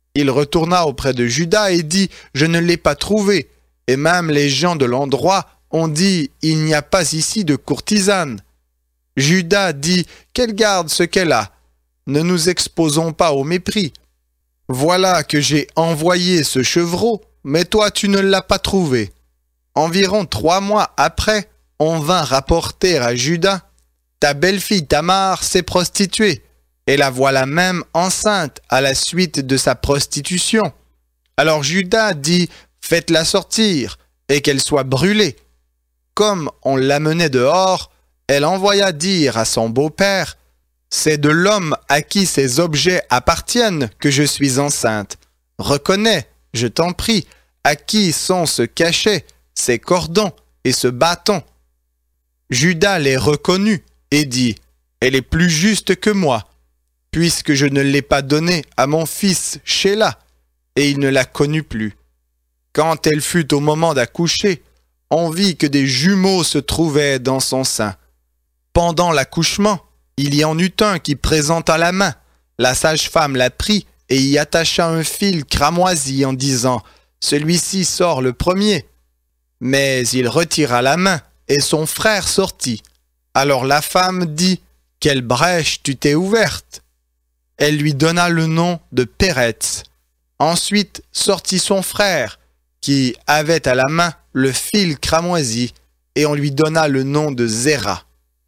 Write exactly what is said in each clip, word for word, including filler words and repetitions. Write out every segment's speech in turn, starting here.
Il retourna auprès de Juda et dit « Je ne l'ai pas trouvé. » Et même les gens de l'endroit ont dit « Il n'y a pas ici de courtisane. » Juda dit « Qu'elle garde ce qu'elle a. Ne nous exposons pas au mépris. Voilà que j'ai envoyé ce chevreau, mais toi tu ne l'as pas trouvé. » Environ trois mois après, on vint rapporter à Juda « Ta belle-fille Tamar s'est prostituée, et la voilà même enceinte à la suite de sa prostitution. » Alors Juda dit « Faites-la sortir, et qu'elle soit brûlée. » Comme on l'amenait dehors, elle envoya dire à son beau-père « C'est de l'homme à qui ces objets appartiennent que je suis enceinte. Reconnais, je t'en prie, à qui sont ce cachet, ces cordons et ce bâton. » Juda les reconnut et dit « Elle est plus juste que moi, puisque je ne l'ai pas donnée à mon fils Shéla. » Et il ne la connut plus. Quand elle fut au moment d'accoucher, on vit que des jumeaux se trouvaient dans son sein. Pendant l'accouchement, il y en eut un qui présenta la main. La sage-femme la prit et y attacha un fil cramoisi en disant « Celui-ci sort le premier. » Mais il retira la main et son frère sortit. Alors la femme dit « Quelle brèche tu t'es ouverte ?» Elle lui donna le nom de Péretz. Ensuite sortit son frère, qui avait à la main le fil cramoisi, et on lui donna le nom de Zéra.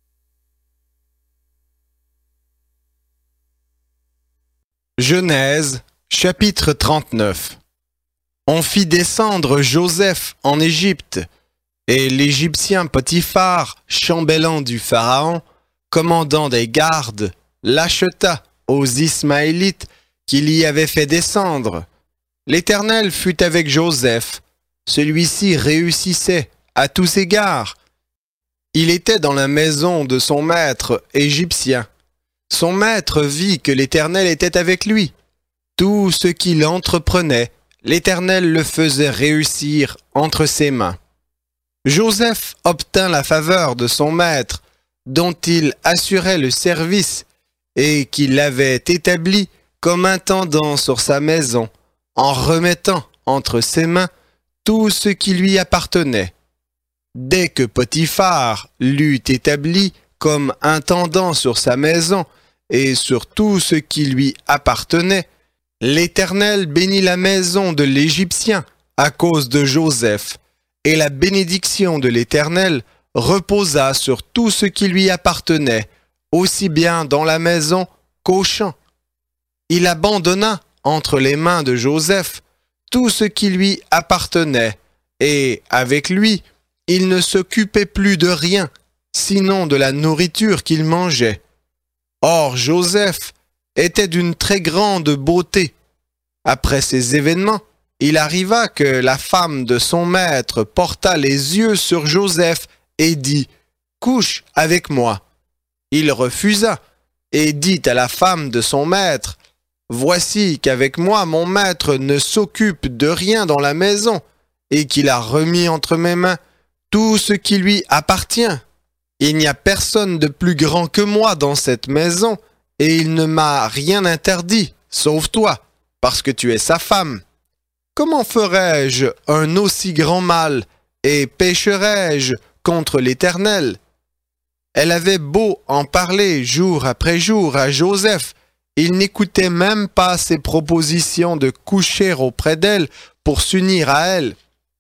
Genèse, chapitre trente-neuf. On fit descendre Joseph en Égypte, et l'Égyptien Potiphar, chambellan du Pharaon, commandant des gardes, l'acheta aux Ismaélites qu'il y avait fait descendre. L'Éternel fut avec Joseph. Celui-ci réussissait à tous égards. Il était dans la maison de son maître égyptien. Son maître vit que l'Éternel était avec lui. Tout ce qu'il entreprenait, l'Éternel le faisait réussir entre ses mains. Joseph obtint la faveur de son maître, dont il assurait le service et qu'il avait établi comme intendant sur sa maison, en remettant entre ses mains tout ce qui lui appartenait. Dès que Potiphar l'eut établi comme intendant sur sa maison et sur tout ce qui lui appartenait, l'Éternel bénit la maison de l'Égyptien à cause de Joseph, et la bénédiction de l'Éternel reposa sur tout ce qui lui appartenait, aussi bien dans la maison qu'au champ. Il abandonna entre les mains de Joseph tout ce qui lui appartenait, et avec lui, il ne s'occupait plus de rien, sinon de la nourriture qu'il mangeait. Or Joseph était d'une très grande beauté. Après ces événements, il arriva que la femme de son maître porta les yeux sur Joseph et dit « Couche avec moi ». Il refusa et dit à la femme de son maître « Voici qu'avec moi mon maître ne s'occupe de rien dans la maison et qu'il a remis entre mes mains tout ce qui lui appartient. Il n'y a personne de plus grand que moi dans cette maison et il ne m'a rien interdit, sauf toi, parce que tu es sa femme. Comment ferais-je un aussi grand mal et pécherais-je contre l'Éternel ?» Elle avait beau en parler jour après jour à Joseph, il n'écoutait même pas ses propositions de coucher auprès d'elle pour s'unir à elle.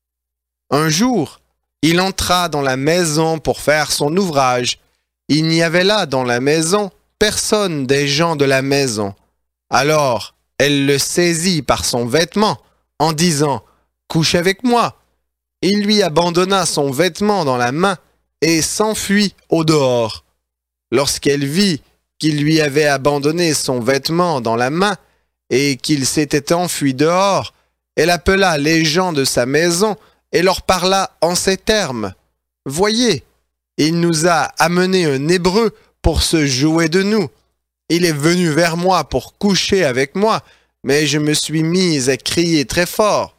Un jour, il entra dans la maison pour faire son ouvrage. Il n'y avait là dans la maison personne des gens de la maison. Alors, elle le saisit par son vêtement en disant « Couche avec moi ». Il lui abandonna son vêtement dans la main et s'enfuit au dehors. Lorsqu'elle vit qu'il lui avait abandonné son vêtement dans la main et qu'il s'était enfui dehors, elle appela les gens de sa maison et leur parla en ces termes. « Voyez, il nous a amené un Hébreu pour se jouer de nous. Il est venu vers moi pour coucher avec moi, mais je me suis mise à crier très fort.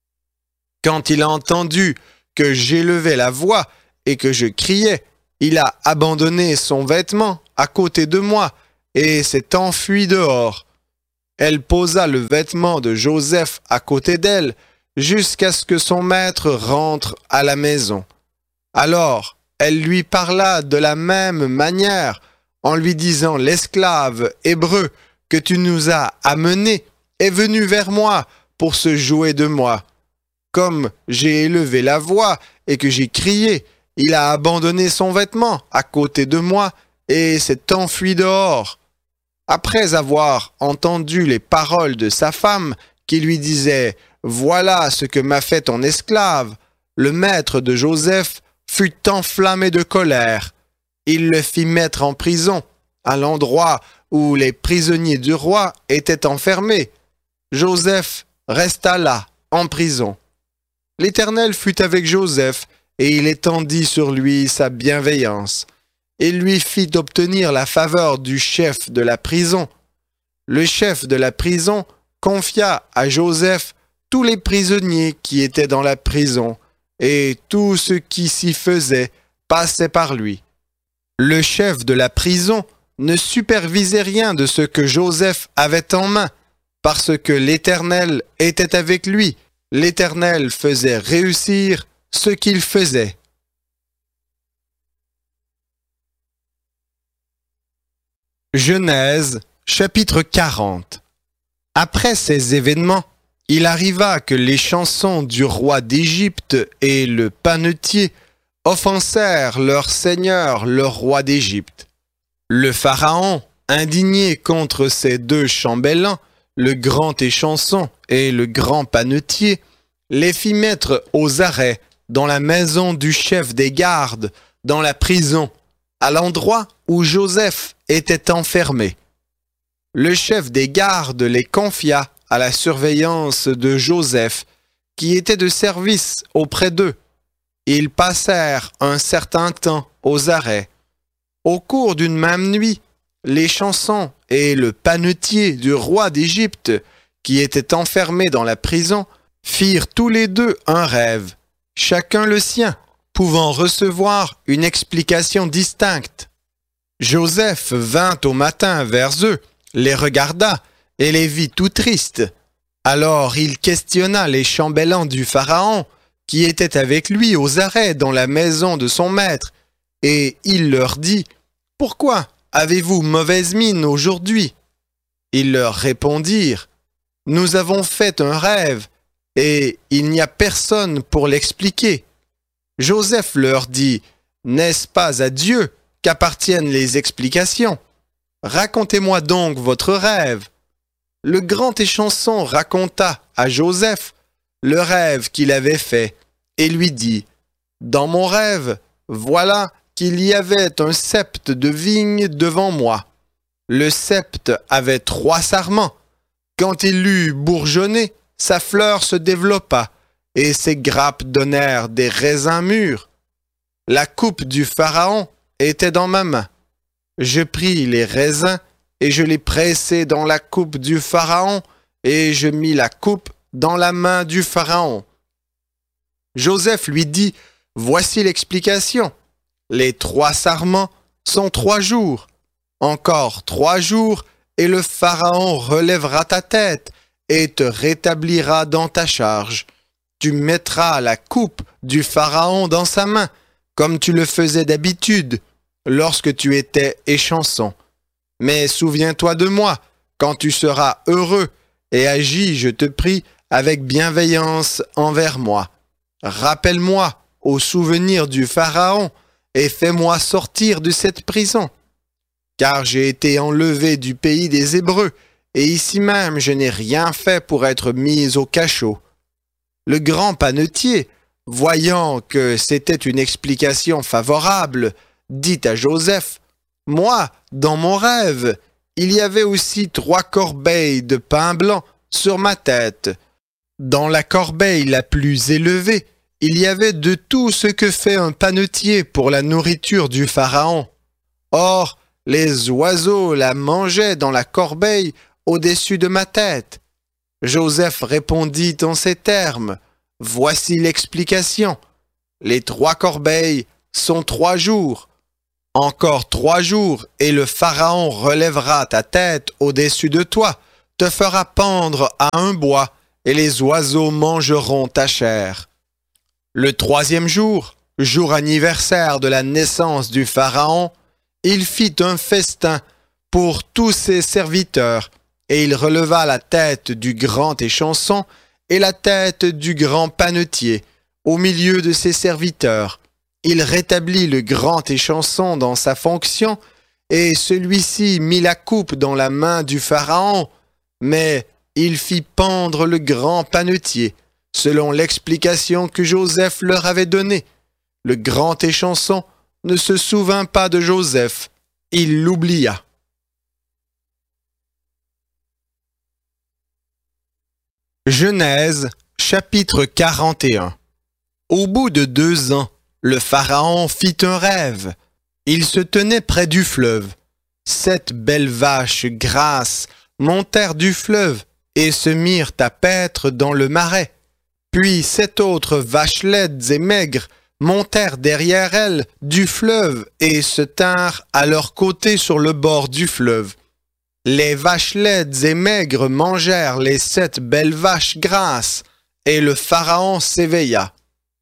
Quand il a entendu que j'élevais la voix et que je criais, il a abandonné son vêtement à côté de moi et s'est enfui dehors. elle posa le vêtement de Joseph à côté d'elle, jusqu'à ce que son maître rentre à la maison. Alors, elle lui parla de la même manière, en lui disant, « L'esclave hébreu que tu nous as amené est venu vers moi pour se jouer de moi. Comme j'ai élevé la voix et que j'ai crié, il a abandonné son vêtement à côté de moi et s'est enfui dehors. » Après avoir entendu les paroles de sa femme qui lui disait « Voilà ce que m'a fait ton esclave », le maître de Joseph fut enflammé de colère. Il le fit mettre en prison, à l'endroit où les prisonniers du roi étaient enfermés. Joseph resta là, en prison. L'Éternel fut avec Joseph, et il étendit sur lui sa bienveillance. Il lui fit obtenir la faveur du chef de la prison. Le chef de la prison confia à Joseph tous les prisonniers qui étaient dans la prison, et tout ce qui s'y faisait passait par lui. Le chef de la prison ne supervisait rien de ce que Joseph avait en main, parce que l'Éternel était avec lui. L'Éternel faisait réussir ce qu'il faisait. Genèse, chapitre quarante. Après ces événements, il arriva que les chansons du roi d'Égypte et le panetier offensèrent leur seigneur, le roi d'Égypte. Le pharaon, indigné contre ces deux chambellans, le grand échanson et le grand panetier, les fit mettre aux arrêts dans la maison du chef des gardes, dans la prison, à l'endroit où Joseph était enfermé. Le chef des gardes les confia à la surveillance de Joseph, qui était de service auprès d'eux. Ils passèrent un certain temps aux arrêts. Au cours d'une même nuit, les chansons et le panetier du roi d'Égypte, qui étaient enfermés dans la prison, firent tous les deux un rêve, chacun le sien, pouvant recevoir une explication distincte. Joseph vint au matin vers eux, les regarda et les vit tout tristes. Alors il questionna les chambellans du Pharaon, qui étaient avec lui aux arrêts dans la maison de son maître, et il leur dit, « Pourquoi avez-vous mauvaise mine aujourd'hui ?» Ils leur répondirent, « Nous avons fait un rêve, et il n'y a personne pour l'expliquer. » Joseph leur dit, « N'est-ce pas à Dieu qu'appartiennent les explications? Racontez-moi donc votre rêve. » Le grand échanson raconta à Joseph le rêve qu'il avait fait et lui dit, « Dans mon rêve, voilà qu'il y avait un sept de vigne devant moi. Le sept avait trois sarments. Quand il eut bourgeonné, sa fleur se développa et ses grappes donnèrent des raisins mûrs. La coupe du Pharaon était dans ma main. Je pris les raisins et je les pressai dans la coupe du Pharaon, et je mis la coupe dans la main du Pharaon. » Joseph lui dit, « Voici l'explication. Les trois sarments sont trois jours. Encore trois jours, et le Pharaon relèvera ta tête et te rétablira dans ta charge. Tu mettras la coupe du Pharaon dans sa main, comme tu le faisais d'habitude, lorsque tu étais échanson. Mais souviens-toi de moi, quand tu seras heureux, et agis, je te prie, avec bienveillance envers moi. Rappelle-moi au souvenir du Pharaon, et fais-moi sortir de cette prison. Car j'ai été enlevé du pays des Hébreux, et ici même je n'ai rien fait pour être mis au cachot. » Le grand panetier, voyant que c'était une explication favorable, dit à Joseph, « Moi, dans mon rêve, il y avait aussi trois corbeilles de pain blanc sur ma tête. Dans la corbeille la plus élevée, il y avait de tout ce que fait un panetier pour la nourriture du Pharaon. Or, les oiseaux la mangeaient dans la corbeille au-dessus de ma tête. » Joseph répondit en ces termes, « Voici l'explication. Les trois corbeilles sont trois jours. Encore trois jours, et le Pharaon relèvera ta tête au-dessus de toi. te fera pendre à un bois, et les oiseaux mangeront ta chair. Le troisième jour, jour anniversaire de la naissance du Pharaon, il fit un festin pour tous ses serviteurs, et il releva la tête du grand échanson et la tête du grand panetier au milieu de ses serviteurs. Il rétablit le grand échanson dans sa fonction, et celui-ci mit la coupe dans la main du Pharaon, mais il fit pendre le grand panetier, selon l'explication que Joseph leur avait donnée. Le grand échanson ne se souvint pas de Joseph, il l'oublia. Genèse, chapitre quarante et un. Au bout de deux ans, le Pharaon fit un rêve. Il se tenait près du fleuve. Sept belles vaches grasses montèrent du fleuve et se mirent à paître dans le marais. Puis sept autres vaches laides et maigres montèrent derrière elles du fleuve et se tinrent à leur côté sur le bord du fleuve. Les vaches laides et maigres mangèrent les sept belles vaches grasses, et le Pharaon s'éveilla.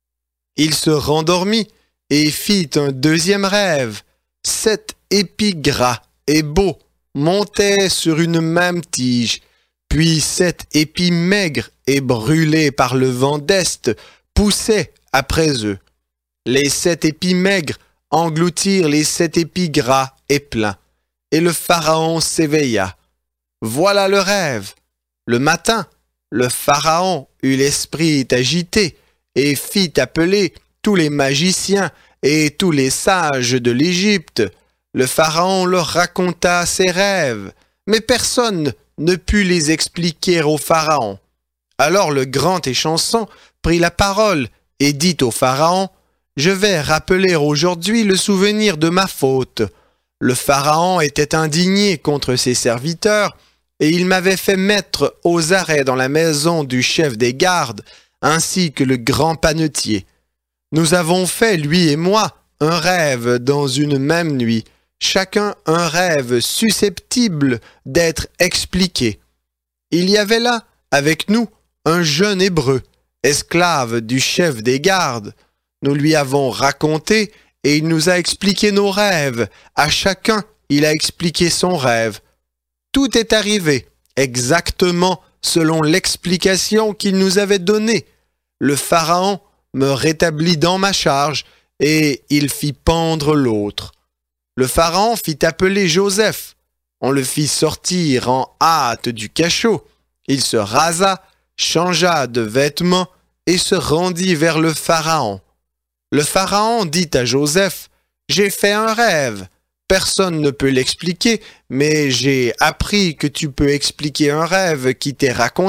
Il se rendormit et fit un deuxième rêve. Sept épis gras et beaux montaient sur une même tige, puis sept épis maigres et brûlés par le vent d'Est poussaient après eux. Les sept épis maigres engloutirent les sept épis gras et pleins, et le Pharaon s'éveilla. Voilà le rêve. Le matin, le Pharaon eut l'esprit agité et fit appeler tous les magiciens et tous les sages de l'Égypte. Le Pharaon leur raconta ses rêves, mais personne ne put les expliquer au Pharaon. Alors le grand échanson prit la parole et dit au Pharaon, « Je vais rappeler aujourd'hui le souvenir de ma faute. Le Pharaon était indigné contre ses serviteurs, et il m'avait fait mettre aux arrêts dans la maison du chef des gardes, ainsi que le grand panetier. Nous avons fait, lui et moi, un rêve dans une même nuit, chacun un rêve susceptible d'être expliqué. Il y avait là, avec nous, un jeune hébreu, esclave du chef des gardes. Nous lui avons raconté et il nous a expliqué nos rêves. À chacun, il a expliqué son rêve. Tout est arrivé exactement selon l'explication qu'il nous avait donnée. Le Pharaon me rétablit dans ma charge et il fit pendre l'autre. Le Pharaon fit appeler Joseph. On le fit sortir en hâte du cachot. Il se rasa, changea de vêtements et se rendit vers le Pharaon. Le Pharaon dit à Joseph, « J'ai fait un rêve. Personne ne peut l'expliquer, mais j'ai appris que tu peux expliquer un rêve qui t'est raconté. »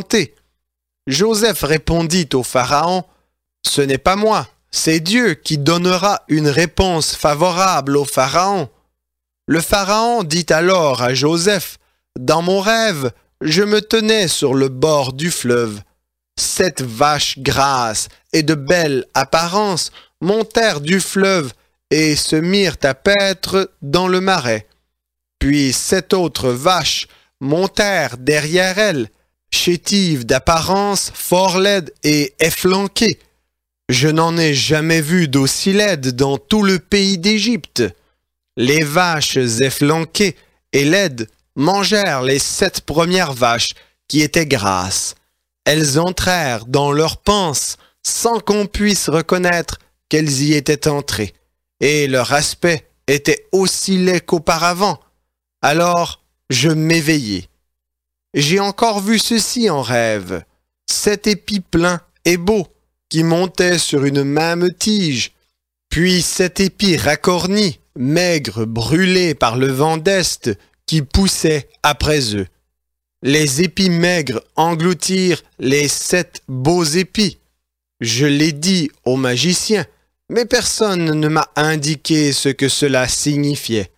Joseph répondit au Pharaon, « Ce n'est pas moi, c'est Dieu qui donnera une réponse favorable au Pharaon. » Le Pharaon dit alors à Joseph, « Dans mon rêve, je me tenais sur le bord du fleuve. Sept vaches grasses et de belle apparence montèrent du fleuve et se mirent à paître dans le marais. Puis sept autres vaches montèrent derrière elles, chétives d'apparence, fort laides et efflanquées. Je n'en ai jamais vu d'aussi laides dans tout le pays d'Égypte. Les vaches efflanquées et laides mangèrent les sept premières vaches qui étaient grasses. Elles entrèrent dans leurs panses sans qu'on puisse reconnaître qu'elles y étaient entrées, et leur aspect était aussi laid qu'auparavant. Alors je m'éveillai. J'ai encore vu ceci en rêve, sept épis pleins et beaux qui montaient sur une même tige, puis sept épis racornis, maigres, brûlés par le vent d'Est, qui poussaient après eux. Les épis maigres engloutirent les sept beaux épis. Je l'ai dit aux magiciens, mais personne ne m'a indiqué ce que cela signifiait.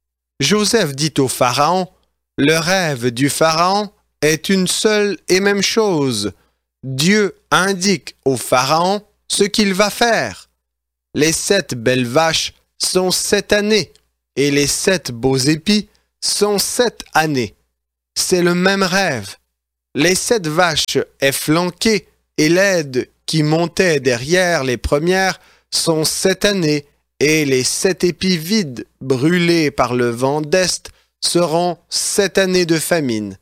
Joseph dit au Pharaon, « Le rêve du Pharaon est une seule et même chose. Dieu indique au Pharaon ce qu'il va faire. Les sept belles vaches sont sept années, et les sept beaux épis sont sept années. C'est le même rêve, les sept vaches efflanquées et laides qui montaient derrière les premières sont sept années, et les sept épis vides, brûlés par le vent d'Est, seront sept années de famine.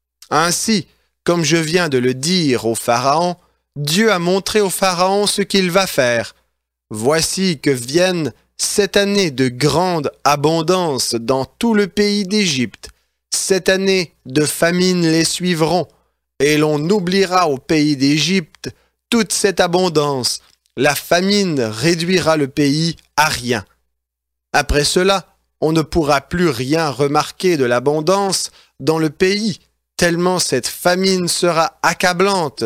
Ainsi, comme je viens de le dire au Pharaon, Dieu a montré au Pharaon ce qu'il va faire. Voici que viennent sept années de grande abondance dans tout le pays d'Égypte. Sept années de famine les suivront, et l'on oubliera au pays d'Égypte toute cette abondance. La famine réduira le pays à rien. Après cela, on ne pourra plus rien remarquer de l'abondance dans le pays, tellement cette famine sera accablante.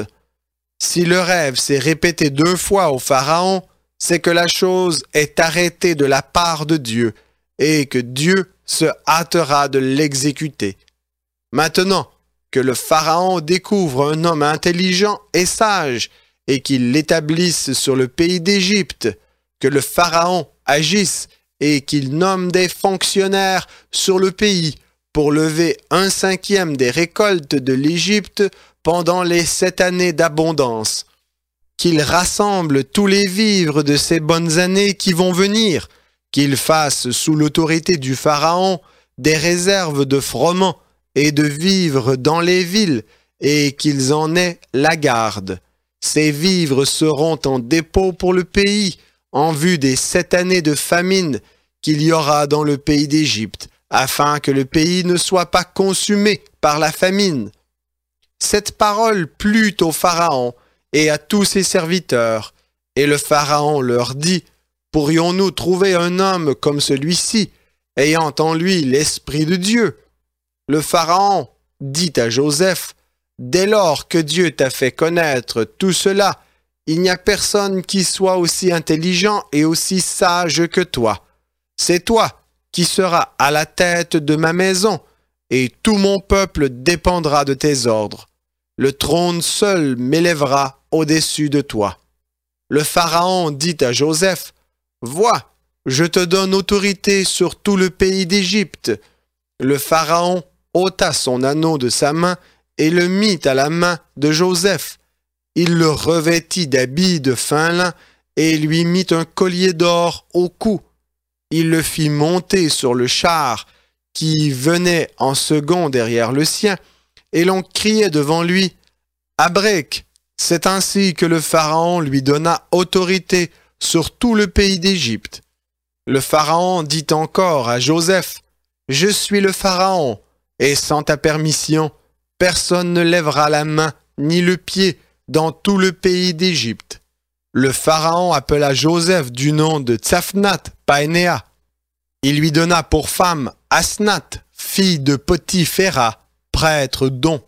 Si le rêve s'est répété deux fois au Pharaon, c'est que la chose est arrêtée de la part de Dieu et que Dieu se hâtera de l'exécuter. Maintenant que le Pharaon découvre un homme intelligent et sage et qu'il l'établisse sur le pays d'Égypte, que le Pharaon agisse et qu'il nomme des fonctionnaires sur le pays pour lever un cinquième des récoltes de l'Égypte pendant les sept années d'abondance, qu'il rassemble tous les vivres de ces bonnes années qui vont venir, qu'il fasse sous l'autorité du Pharaon des réserves de froment et de vivres dans les villes, et qu'ils en aient la garde. Ces vivres seront en dépôt pour le pays, en vue des sept années de famine qu'il y aura dans le pays d'Égypte, afin que le pays ne soit pas consumé par la famine. Cette parole plut au Pharaon et à tous ses serviteurs, et le Pharaon leur dit, « Pourrions-nous trouver un homme comme celui-ci, ayant en lui l'Esprit de Dieu ?» Le Pharaon dit à Joseph, « Dès lors que Dieu t'a fait connaître tout cela, il n'y a personne qui soit aussi intelligent et aussi sage que toi. C'est toi qui seras à la tête de ma maison, et tout mon peuple dépendra de tes ordres. Le trône seul m'élèvera au-dessus de toi. » Le Pharaon dit à Joseph, « Vois, je te donne autorité sur tout le pays d'Égypte. » Le Pharaon ôta son anneau de sa main et le mit à la main de Joseph. Il le revêtit d'habits de fin lin et lui mit un collier d'or au cou. Il le fit monter sur le char qui venait en second derrière le sien, et l'on criait devant lui, « Abrek !» C'est ainsi que le Pharaon lui donna autorité sur tout le pays d'Égypte. Le Pharaon dit encore à Joseph, « Je suis le Pharaon, et sans ta permission, personne ne lèvera la main ni le pied dans tout le pays d'Égypte. » Le Pharaon appela Joseph du nom de Tsaphnath Paénéa. Il lui donna pour femme Asnath, fille de Potiphéra, prêtre d'On.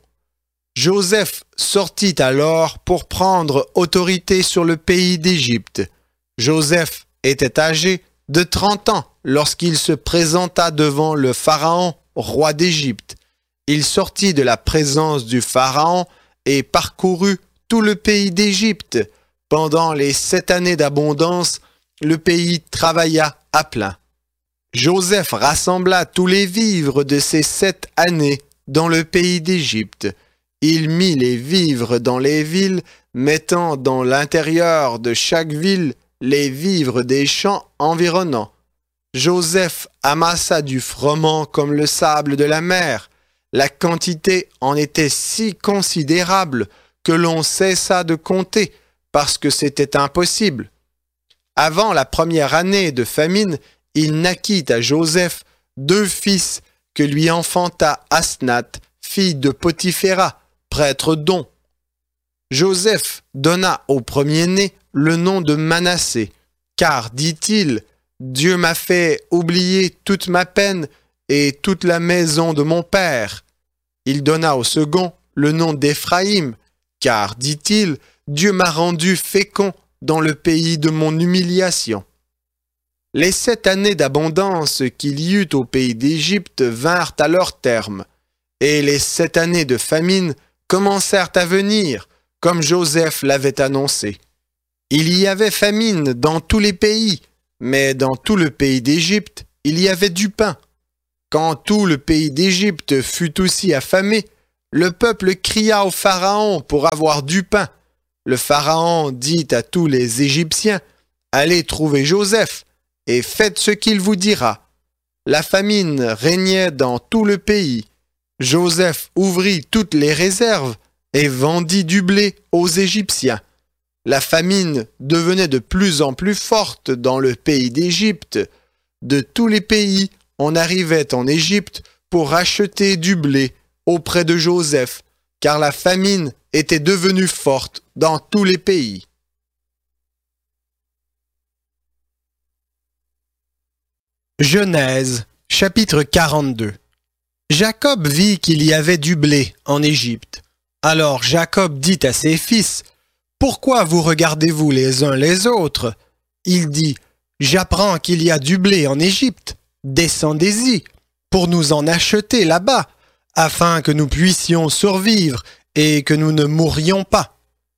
Joseph sortit alors pour prendre autorité sur le pays d'Égypte. Joseph était âgé de trente ans lorsqu'il se présenta devant le Pharaon, roi d'Égypte. Il sortit de la présence du Pharaon et parcourut tout le pays d'Égypte. Pendant les sept années d'abondance, le pays travailla à plein. Joseph rassembla tous les vivres de ces sept années dans le pays d'Égypte. Il mit les vivres dans les villes, mettant dans l'intérieur de chaque ville les vivres des champs environnants. Joseph amassa du froment comme le sable de la mer. La quantité en était si considérable que l'on cessa de compter, parce que c'était impossible. Avant la première année de famine, il naquit à Joseph deux fils que lui enfanta Asnath, fille de Potiphéra, prêtre d'On. Joseph donna au premier-né le nom de Manassé, car, dit-il, Dieu m'a fait oublier toute ma peine et toute la maison de mon père. Il donna au second le nom d'Éphraïm, car, dit-il, Dieu m'a rendu fécond dans le pays de mon humiliation. Les sept années d'abondance qu'il y eut au pays d'Égypte vinrent à leur terme, et les sept années de famine commencèrent à venir, comme Joseph l'avait annoncé. Il y avait famine dans tous les pays, mais dans tout le pays d'Égypte, il y avait du pain. Quand tout le pays d'Égypte fut aussi affamé, Le peuple cria au Pharaon pour avoir du pain. Le Pharaon dit à tous les Égyptiens, « Allez trouver Joseph et faites ce qu'il vous dira. » La famine régnait dans tout le pays. Joseph ouvrit toutes les réserves et vendit du blé aux Égyptiens. La famine devenait de plus en plus forte dans le pays d'Égypte. De tous les pays, on arrivait en Égypte pour acheter du blé auprès de Joseph, car la famine était devenue forte dans tous les pays. Genèse, chapitre quarante-deux. Jacob vit qu'il y avait du blé en Égypte. Alors Jacob dit à ses fils, « Pourquoi vous regardez-vous les uns les autres ?» Il dit, « J'apprends qu'il y a du blé en Égypte. Descendez-y pour nous en acheter là-bas, afin que nous puissions survivre et que nous ne mourions pas. »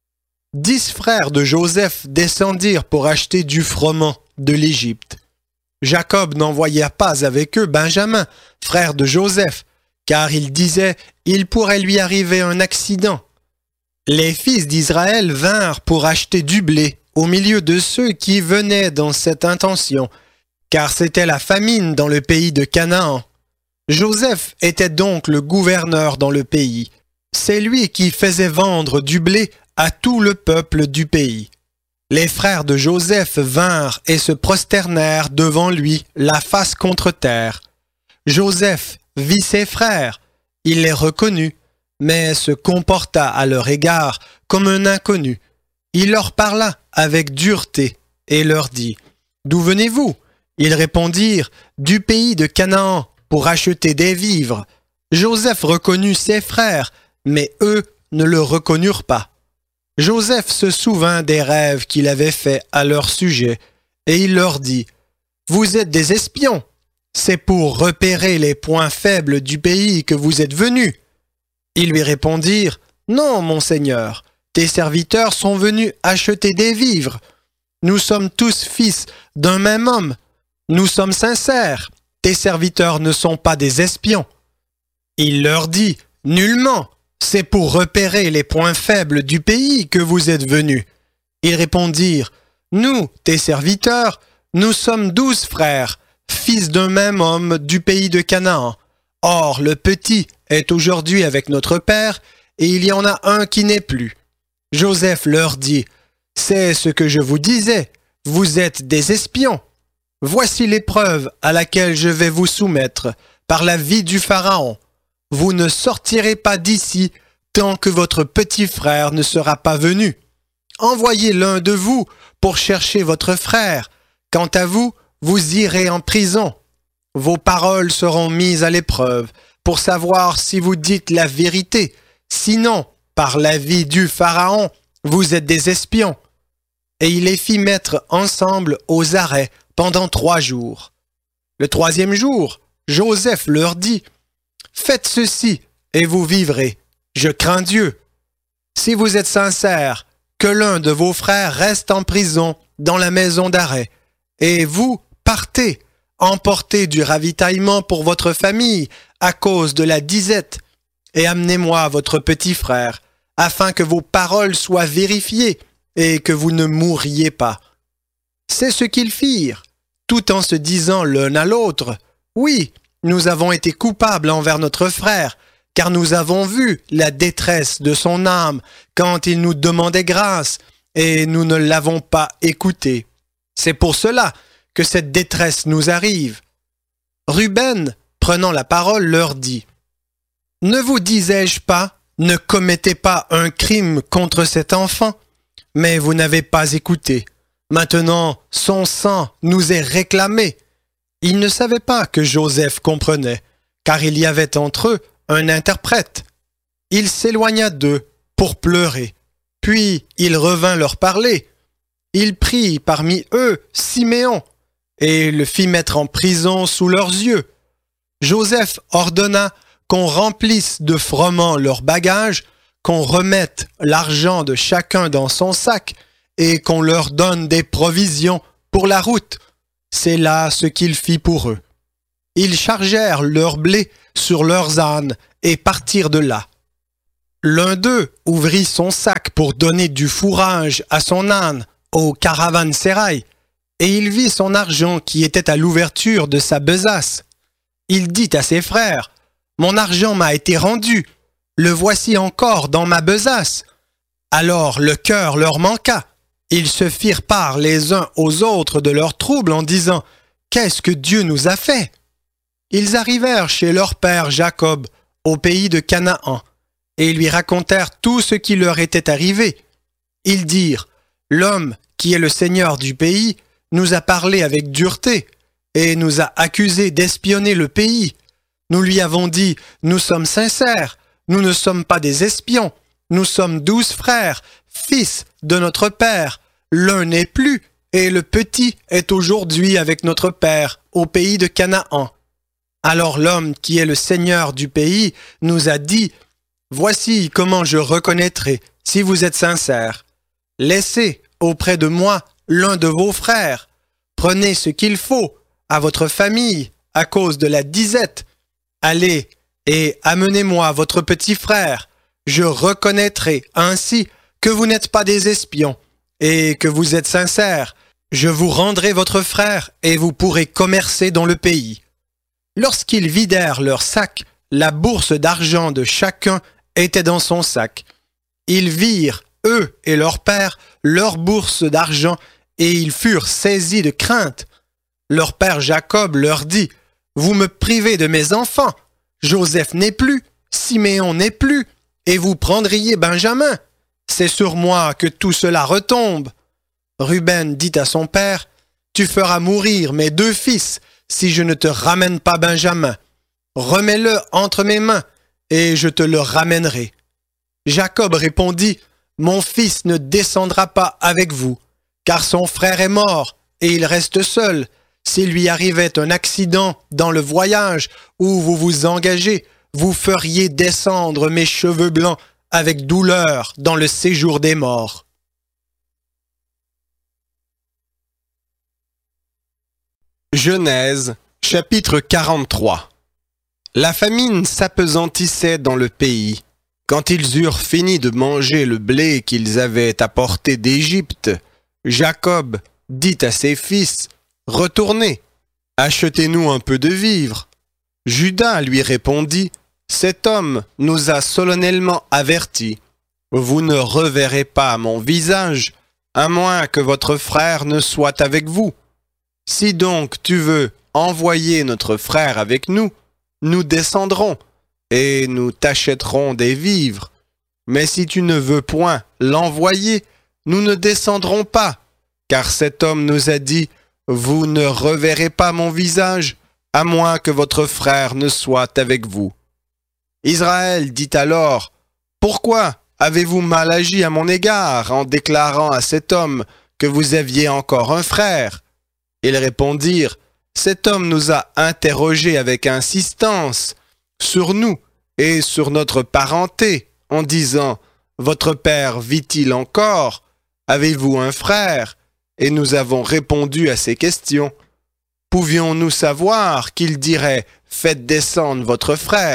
Dix frères de Joseph descendirent pour acheter du froment de l'Égypte. Jacob n'envoya pas avec eux Benjamin, frère de Joseph, car il disait « Il pourrait lui arriver un accident. » Les fils d'Israël vinrent pour acheter du blé au milieu de ceux qui venaient dans cette intention, car c'était la famine dans le pays de Canaan. Joseph était donc le gouverneur dans le pays. C'est lui qui faisait vendre du blé à tout le peuple du pays. Les frères de Joseph vinrent et se prosternèrent devant lui, la face contre terre. Joseph vit ses frères, il les reconnut, mais se comporta à leur égard comme un inconnu. Il leur parla avec dureté et leur dit, « D'où venez-vous » Ils répondirent, « Du pays de Canaan, pour acheter des vivres. » Joseph reconnut ses frères, mais eux ne le reconnurent pas. Joseph se souvint des rêves qu'il avait faits à leur sujet, et il leur dit, « Vous êtes des espions. C'est pour repérer les points faibles du pays que vous êtes venus. » Ils lui répondirent, « Non, mon Seigneur, tes serviteurs sont venus acheter des vivres. Nous sommes tous fils d'un même homme. Nous sommes sincères. Tes serviteurs ne sont pas des espions. » Il leur dit, « Nullement. C'est pour repérer les points faibles du pays que vous êtes venus. » Ils répondirent, « Nous, tes serviteurs, nous sommes douze frères, fils d'un même homme du pays de Canaan. Or, le petit est aujourd'hui avec notre père, et il y en a un qui n'est plus. » Joseph leur dit, « C'est ce que je vous disais, vous êtes des espions. Voici l'épreuve à laquelle je vais vous soumettre par la vie du Pharaon. Vous ne sortirez pas d'ici tant que votre petit frère ne sera pas venu. Envoyez l'un de vous pour chercher votre frère. Quant à vous, vous irez en prison. Vos paroles seront mises à l'épreuve pour savoir si vous dites la vérité. Sinon, par la vie du Pharaon, vous êtes des espions. » Et il les fit mettre ensemble aux arrêts pendant trois jours. Le troisième jour, Joseph leur dit, « Faites ceci et vous vivrez. Je crains Dieu. Si vous êtes sincères, que l'un de vos frères reste en prison dans la maison d'arrêt, et vous partez, emportez du ravitaillement pour votre famille à cause de la disette, et amenez-moi votre petit frère, afin que vos paroles soient vérifiées et que vous ne mourriez pas. » C'est ce qu'ils firent, tout en se disant l'un à l'autre, « Oui, nous avons été coupables envers notre frère, car nous avons vu la détresse de son âme quand il nous demandait grâce, et nous ne l'avons pas écouté. C'est pour cela que cette détresse nous arrive. » Ruben, prenant la parole, leur dit, « Ne vous disais-je pas, ne commettez pas un crime contre cet enfant, mais vous n'avez pas écouté. Maintenant, son sang nous est réclamé. » Ils ne savaient pas que Joseph comprenait, car il y avait entre eux un interprète. Il s'éloigna d'eux pour pleurer, puis il revint leur parler. Il prit parmi eux Siméon et le fit mettre en prison sous leurs yeux. Joseph ordonna qu'on remplisse de froment leurs bagages, qu'on remette l'argent de chacun dans son sac et qu'on leur donne des provisions pour la route. C'est là ce qu'il fit pour eux. Ils chargèrent leur blé sur leurs ânes et partirent de là. L'un d'eux ouvrit son sac pour donner du fourrage à son âne au caravansérail, et il vit son argent qui était à l'ouverture de sa besace. Il dit à ses frères, « Mon argent m'a été rendu, le voici encore dans ma besace. » Alors le cœur leur manqua. Ils se firent part les uns aux autres de leurs troubles en disant, « Qu'est-ce que Dieu nous a fait ?» Ils arrivèrent chez leur père Jacob, au pays de Canaan, et lui racontèrent tout ce qui leur était arrivé. Ils dirent, « L'homme qui est le seigneur du pays nous a parlé avec dureté et nous a accusés d'espionner le pays. Nous lui avons dit, « Nous sommes sincères, nous ne sommes pas des espions, nous sommes douze frères, fils de notre père. L'un n'est plus, et le petit est aujourd'hui avec notre père, au pays de Canaan. » Alors l'homme qui est le seigneur du pays nous a dit, « Voici comment je reconnaîtrai si vous êtes sincères. Laissez auprès de moi l'un de vos frères. Prenez ce qu'il faut à votre famille à cause de la disette. Allez et amenez-moi votre petit frère. Je reconnaîtrai ainsi que vous n'êtes pas des espions et que vous êtes sincères. Je vous rendrai votre frère et vous pourrez commercer dans le pays. » Lorsqu'ils vidèrent leur sac, la bourse d'argent de chacun était dans son sac. Ils virent, eux et leur père, leur bourse d'argent, et ils furent saisis de crainte. Leur père Jacob leur dit, « Vous me privez de mes enfants. Joseph n'est plus, Siméon n'est plus, et vous prendriez Benjamin. C'est sur moi que tout cela retombe. » Ruben dit à son père, « Tu feras mourir mes deux fils, si je ne te ramène pas Benjamin. Remets-le entre mes mains, et je te le ramènerai. » Jacob répondit, « Mon fils ne descendra pas avec vous, car son frère est mort, et il reste seul. S'il lui arrivait un accident dans le voyage où vous vous engagez, vous feriez descendre mes cheveux blancs avec douleur dans le séjour des morts. » Genèse, chapitre quarante-trois. La famine s'appesantissait dans le pays. Quand ils eurent fini de manger le blé qu'ils avaient apporté d'Égypte, Jacob dit à ses fils, « Retournez, achetez-nous un peu de vivres. » Juda lui répondit, « Cet homme nous a solennellement avertis. Vous ne reverrez pas mon visage, à moins que votre frère ne soit avec vous. Si donc tu veux envoyer notre frère avec nous, nous descendrons, et nous t'achèterons des vivres. Mais si tu ne veux point l'envoyer, nous ne descendrons pas, car cet homme nous a dit, « Vous ne reverrez pas mon visage, à moins que votre frère ne soit avec vous. » Israël dit alors, « Pourquoi avez-vous mal agi à mon égard en déclarant à cet homme que vous aviez encore un frère ?» Ils répondirent, « Cet homme nous a interrogés avec insistance sur nous et sur notre parenté, en disant, « Votre père vit-il encore? Avez-vous un frère ?» Et nous avons répondu à ces questions. Pouvions-nous savoir qu'il dirait, « Faites descendre votre frère »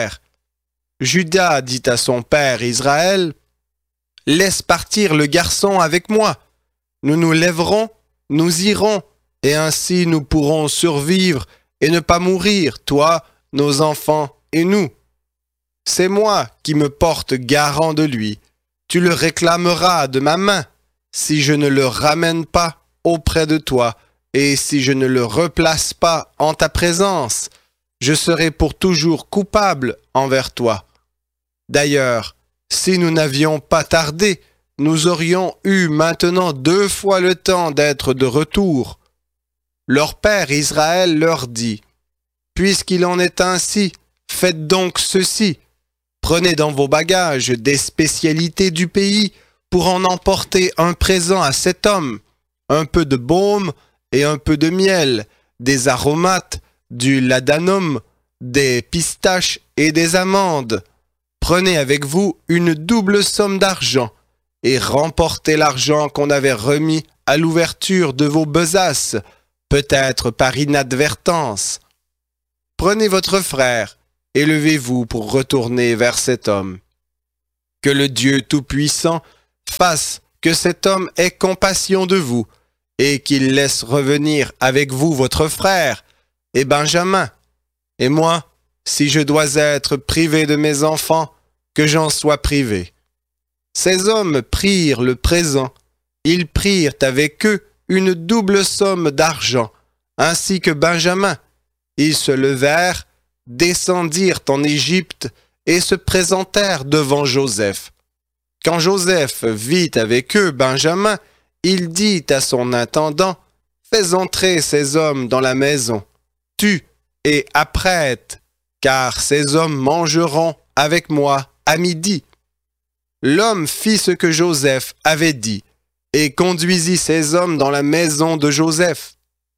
Juda dit à son père Israël, « Laisse partir le garçon avec moi. Nous nous lèverons, nous irons, et ainsi nous pourrons survivre et ne pas mourir, toi, nos enfants et nous. C'est moi qui me porte garant de lui. Tu le réclameras de ma main, si je ne le ramène pas auprès de toi, et si je ne le replace pas en ta présence, je serai pour toujours coupable envers toi. D'ailleurs, si nous n'avions pas tardé, nous aurions eu maintenant deux fois le temps d'être de retour. » Leur père Israël leur dit, « Puisqu'il en est ainsi, faites donc ceci. Prenez dans vos bagages des spécialités du pays pour en emporter un présent à cet homme, un peu de baume et un peu de miel, des aromates, du ladanum, des pistaches et des amandes. Prenez avec vous une double somme d'argent et remportez l'argent qu'on avait remis à l'ouverture de vos besaces, peut-être par inadvertance. Prenez votre frère et levez-vous pour retourner vers cet homme. » Que le Dieu Tout-Puissant fasse que cet homme ait compassion de vous, et qu'il laisse revenir avec vous votre frère, et Benjamin. Et moi, si je dois être privé de mes enfants, que j'en sois privé. » Ces hommes prirent le présent. Ils prirent avec eux une double somme d'argent, ainsi que Benjamin. Ils se levèrent, descendirent en Égypte et se présentèrent devant Joseph. Quand Joseph vit avec eux Benjamin, il dit à son intendant, « Fais entrer ces hommes dans la maison, tue et apprête, car ces hommes mangeront avec moi à midi. » L'homme fit ce que Joseph avait dit, et conduisit ces hommes dans la maison de Joseph.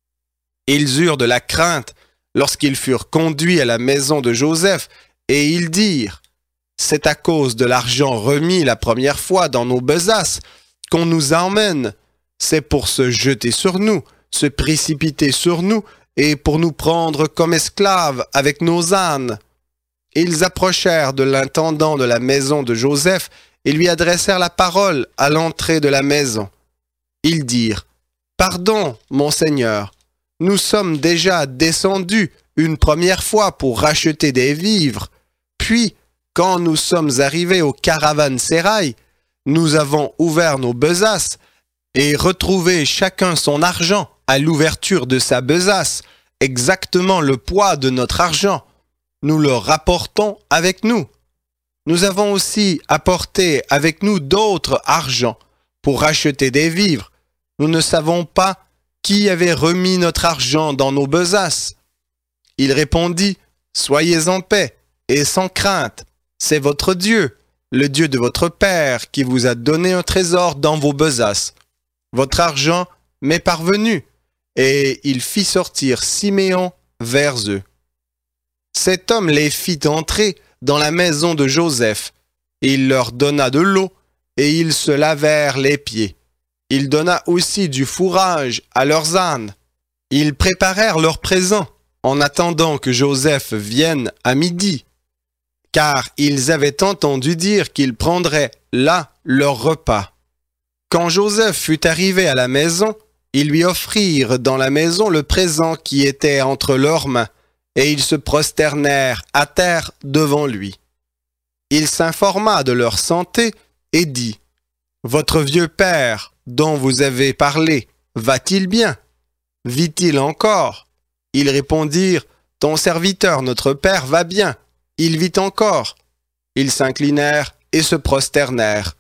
Ils eurent de la crainte lorsqu'ils furent conduits à la maison de Joseph, et ils dirent, « C'est à cause de l'argent remis la première fois dans nos besaces qu'on nous emmène. C'est pour se jeter sur nous, se précipiter sur nous, et pour nous prendre comme esclaves avec nos ânes. » Ils approchèrent de l'intendant de la maison de Joseph et lui adressèrent la parole à l'entrée de la maison. Ils dirent, « Pardon, mon Seigneur, nous sommes déjà descendus une première fois pour racheter des vivres. Puis, quand nous sommes arrivés au caravansérail, nous avons ouvert nos besaces et retrouvé chacun son argent à l'ouverture de sa besace, exactement le poids de notre argent. Nous le rapportons avec nous. Nous avons aussi apporté avec nous d'autres argents pour acheter des vivres. Nous ne savons pas qui avait remis notre argent dans nos besaces. » Il répondit, « Soyez en paix et sans crainte. C'est votre Dieu, le Dieu de votre Père, qui vous a donné un trésor dans vos besaces. Votre argent m'est parvenu. » Et il fit sortir Siméon vers eux. Cet homme les fit entrer dans la maison de Joseph. Il leur donna de l'eau, et ils se lavèrent les pieds. Il donna aussi du fourrage à leurs ânes. Ils préparèrent leurs présents, en attendant que Joseph vienne à midi, car ils avaient entendu dire qu'ils prendraient là leur repas. Quand Joseph fut arrivé à la maison, ils lui offrirent dans la maison le présent qui était entre leurs mains, et ils se prosternèrent à terre devant lui. Il s'informa de leur santé et dit, « Votre vieux père, dont vous avez parlé, va-t-il bien? Vit-il encore ?» Ils répondirent, « Ton serviteur, notre père, va bien, il vit encore. » Ils s'inclinèrent et se prosternèrent.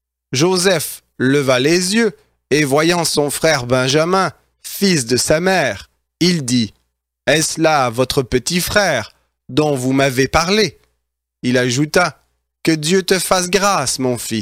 Joseph leva les yeux, et voyant son frère Benjamin, fils de sa mère, il dit, « Est-ce là votre petit frère, dont vous m'avez parlé ?» Il ajouta, « Que Dieu te fasse grâce, mon fils. »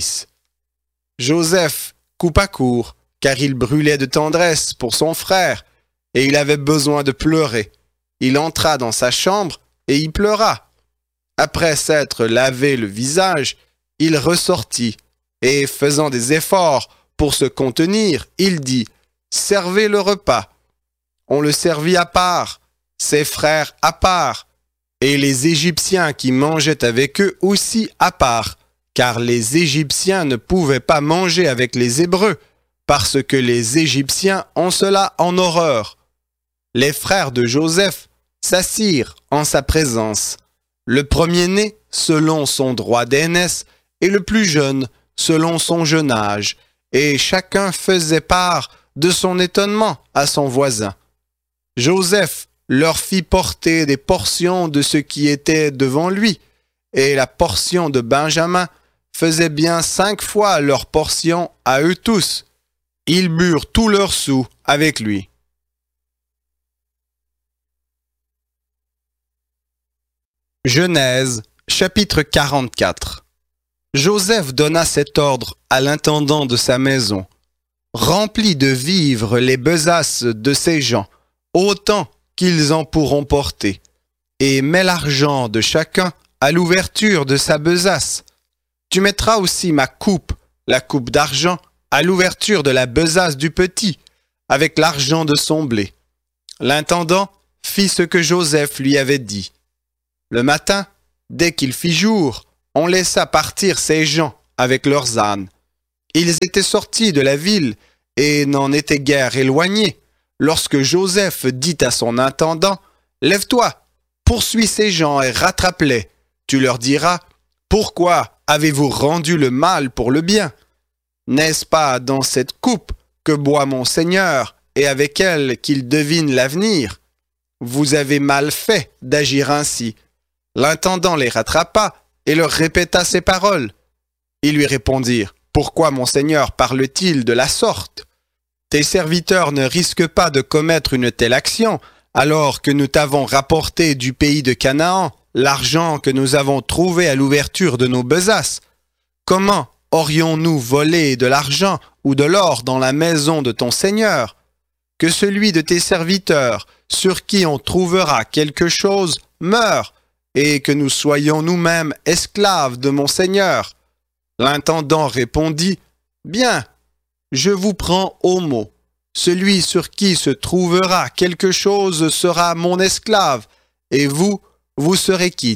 Joseph coupa court, car il brûlait de tendresse pour son frère, et il avait besoin de pleurer. Il entra dans sa chambre, et y pleura. Après s'être lavé le visage, il ressortit, et faisant des efforts pour se contenir, il dit, « Servez le repas. » On le servit à part, ses frères à part, et les Égyptiens qui mangeaient avec eux aussi à part, car les Égyptiens ne pouvaient pas manger avec les Hébreux, parce que les Égyptiens ont cela en horreur. Les frères de Joseph s'assirent en sa présence, le premier-né selon son droit d'aînesse et le plus jeune selon son jeune âge, et chacun faisait part de son étonnement à son voisin. Joseph leur fit porter des portions de ce qui était devant lui, et la portion de Benjamin faisait bien cinq fois leur portion à eux tous. Ils burent tous leurs sous avec lui. Genèse, chapitre quarante-quatre. Joseph donna cet ordre à l'intendant de sa maison. « Remplis de vivres les besaces de ces gens, autant qu'ils en pourront porter, et mets l'argent de chacun à l'ouverture de sa besace. Tu mettras aussi ma coupe, la coupe d'argent, à l'ouverture de la besace du petit, avec l'argent de son blé. » L'intendant fit ce que Joseph lui avait dit. Le matin, dès qu'il fit jour, on laissa partir ces gens avec leurs ânes. Ils étaient sortis de la ville et n'en étaient guère éloignés, lorsque Joseph dit à son intendant, « Lève-toi, poursuis ces gens et rattrape-les. Tu leur diras, pourquoi avez-vous rendu le mal pour le bien? N'est-ce pas dans cette coupe que boit mon Seigneur et avec elle qu'il devine l'avenir? Vous avez mal fait d'agir ainsi. » L'intendant les rattrapa et leur répéta ces paroles. Ils lui répondirent, « Pourquoi mon Seigneur parle-t-il de la sorte? Tes serviteurs ne risquent pas de commettre une telle action, alors que nous t'avons rapporté du pays de Canaan l'argent que nous avons trouvé à l'ouverture de nos besaces. Comment aurions-nous volé de l'argent ou de l'or dans la maison de ton Seigneur? Que celui de tes serviteurs, sur qui on trouvera quelque chose, meure, et que nous soyons nous-mêmes esclaves de mon Seigneur. » L'intendant répondit, « Bien, je vous prends au mot. Celui sur qui se trouvera quelque chose sera mon esclave, et vous, vous serez quitte. »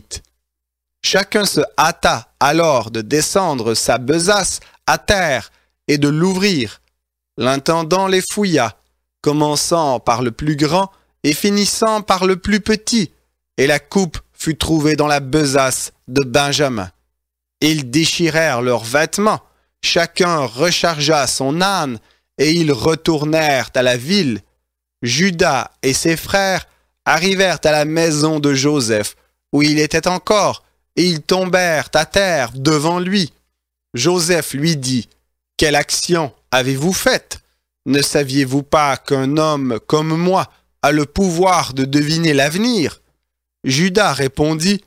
Chacun se hâta alors de descendre sa besace à terre et de l'ouvrir. L'intendant les fouilla, commençant par le plus grand et finissant par le plus petit, et la coupe fut trouvée dans la besace de Benjamin. Ils déchirèrent leurs vêtements, chacun rechargea son âne, et ils retournèrent à la ville. Judas et ses frères arrivèrent à la maison de Joseph, où il était encore, et ils tombèrent à terre devant lui. Joseph lui dit, « Quelle action avez-vous faite? Ne saviez-vous pas qu'un homme comme moi a le pouvoir de deviner l'avenir? » Judas répondit,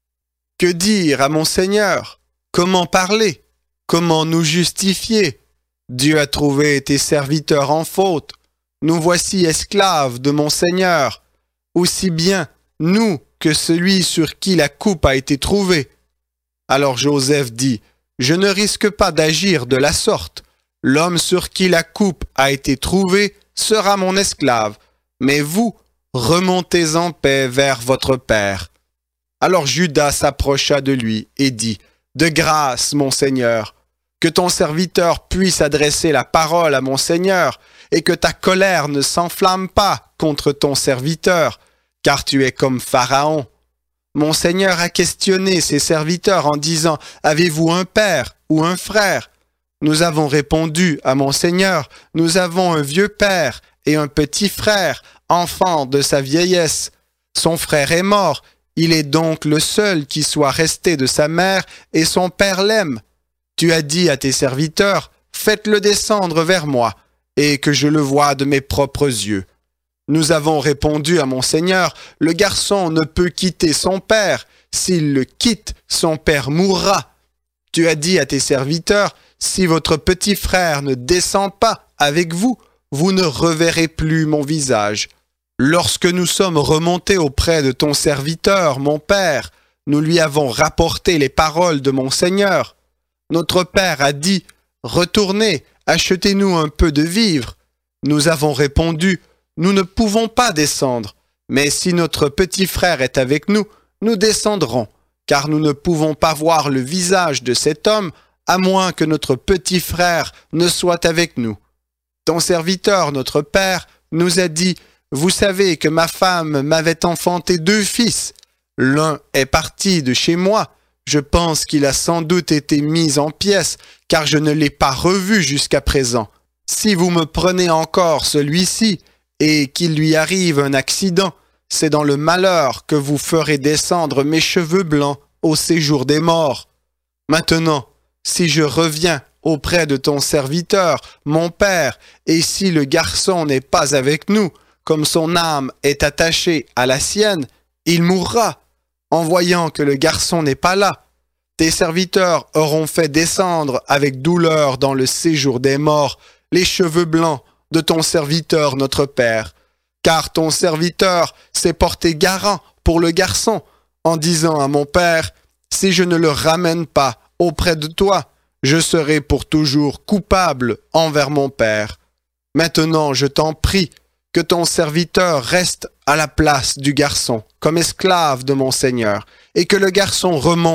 « Que dire à mon Seigneur? Comment parler? Comment nous justifier? Dieu a trouvé tes serviteurs en faute. Nous voici esclaves de mon Seigneur, aussi bien nous que celui sur qui la coupe a été trouvée. » Alors Joseph dit, « Je ne risque pas d'agir de la sorte. L'homme sur qui la coupe a été trouvée sera mon esclave, mais vous, remontez en paix vers votre père. » Alors Judas s'approcha de lui et dit, « De grâce, mon Seigneur, que ton serviteur puisse adresser la parole à mon Seigneur, et que ta colère ne s'enflamme pas contre ton serviteur, car tu es comme Pharaon. Mon Seigneur a questionné ses serviteurs en disant, « Avez-vous un père ou un frère ?» Nous avons répondu à mon Seigneur, « Nous avons un vieux père et un petit frère, enfant de sa vieillesse. Son frère est mort, il est donc le seul qui soit resté de sa mère, et son père l'aime. Tu as dit à tes serviteurs, « Faites-le descendre vers moi, et que je le voie de mes propres yeux. » Nous avons répondu à mon Seigneur, « Le garçon ne peut quitter son père. S'il le quitte, son père mourra. » Tu as dit à tes serviteurs, « Si votre petit frère ne descend pas avec vous, vous ne reverrez plus mon visage. » Lorsque nous sommes remontés auprès de ton serviteur, mon père, nous lui avons rapporté les paroles de mon Seigneur. Notre père a dit, « Retournez, achetez-nous un peu de vivres. » Nous avons répondu, « Nous ne pouvons pas descendre, mais si notre petit frère est avec nous, nous descendrons, car nous ne pouvons pas voir le visage de cet homme, à moins que notre petit frère ne soit avec nous. Ton serviteur, notre père, nous a dit, « Vous savez que ma femme m'avait enfanté deux fils. L'un est parti de chez moi. Je pense qu'il a sans doute été mis en pièces, car je ne l'ai pas revu jusqu'à présent. Si vous me prenez encore celui-ci, et qu'il lui arrive un accident, c'est dans le malheur que vous ferez descendre mes cheveux blancs au séjour des morts. Maintenant, si je reviens auprès de ton serviteur, mon père, et si le garçon n'est pas avec nous, comme son âme est attachée à la sienne, il mourra, en voyant que le garçon n'est pas là. Tes serviteurs auront fait descendre avec douleur dans le séjour des morts les cheveux blancs de ton serviteur notre père, car ton serviteur s'est porté garant pour le garçon, en disant à mon père, « Si je ne le ramène pas auprès de toi, je serai pour toujours coupable envers mon père. Maintenant, je t'en prie, que ton serviteur reste à la place du garçon, comme esclave de mon Seigneur, et que le garçon remonte